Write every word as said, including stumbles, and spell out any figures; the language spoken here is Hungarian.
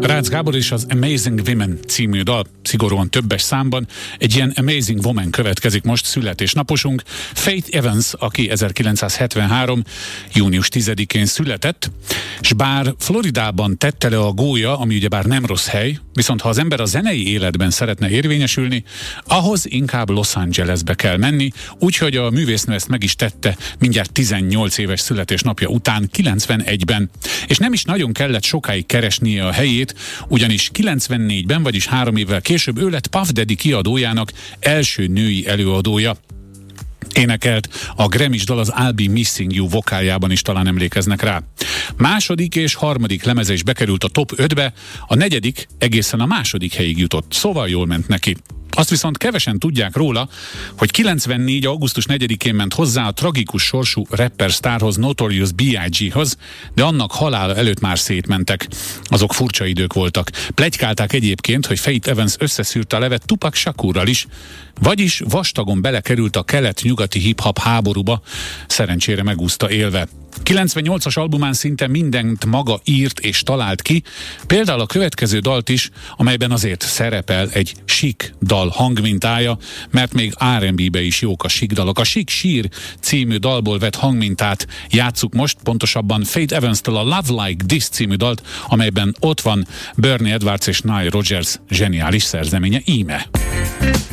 Rácz Gábor és az Amazing Women című dal, szigorúan többes számban. Egy ilyen Amazing Woman következik most, születésnaposunk. Faith Evans, aki ezerkilencszázhetvenhárom. június tizedikén született, s bár Floridában tette le a gólya, ami ugyebár nem rossz hely, viszont ha az ember a zenei életben szeretne érvényesülni, ahhoz inkább Los Angelesbe kell menni, úgyhogy a művésznő ezt meg is tette mindjárt tizennyolc éves születésnapja után, kilencvenegyben. És nem is nagyon kellett sokáig keresnie a helyét, ugyanis kilencvennégyben, vagyis három évvel később ő lett Puff Daddy kiadójának első női előadója. Énekelt a Grammy-s dal az I'll Be Missing You vokáljában is, talán emlékeznek rá. Második és harmadik lemeze is bekerült a top ötbe, a negyedik egészen a második helyig jutott, szóval jól ment neki. Azt viszont kevesen tudják róla, hogy kilencvennégy. augusztus negyedikén ment hozzá a tragikus sorsú rapper sztárhoz, Notorious B I G-hoz, de annak halála előtt már szétmentek. Azok furcsa idők voltak. Pletykálták egyébként, hogy Faith Evans összeszűrte a levet Tupac Shakurral is, vagyis vastagon belekerült a kelet-nyugati hip-hop háborúba, szerencsére megúszta élve. kilencvennyolcas albumán szinte mindent maga írt és talált ki, például a következő dalt is, amelyben azért szerepel egy chic dal hangmintája, mert még R and B-be is jók a chic dalok. A Chic Sheer című dalból vett hangmintát játsszuk most, pontosabban Faith Evans-től a Love Like This című dalt, amelyben ott van Bernie Edwards és Nile Rodgers zseniális szerzeménye, íme.